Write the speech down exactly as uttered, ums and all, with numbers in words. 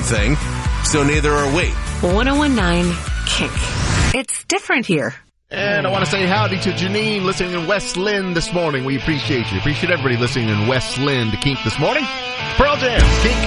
thing, so neither are we. one oh one point nine Kink. It's different here. And I want to say howdy to Janine listening in West Lynn this morning. We appreciate you. Appreciate everybody listening in West Lynn to Kink this morning. Pearl Jam, Kink